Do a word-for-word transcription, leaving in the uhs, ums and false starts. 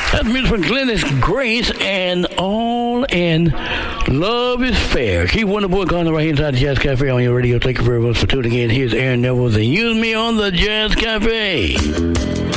That's music from Glennis Grace and All in Love is Fair. Keep Wonderboy going right here inside the Jazz Cafe on your radio. Thank you very much for tuning in. Here's Aaron Neville and Use Me on the Jazz Cafe.